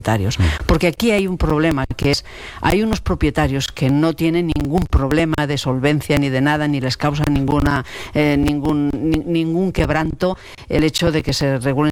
propietarios, porque aquí hay un problema, que es, hay unos propietarios que no tienen ningún problema de solvencia ni de nada, ni les causa ningún quebranto el hecho de que se regulen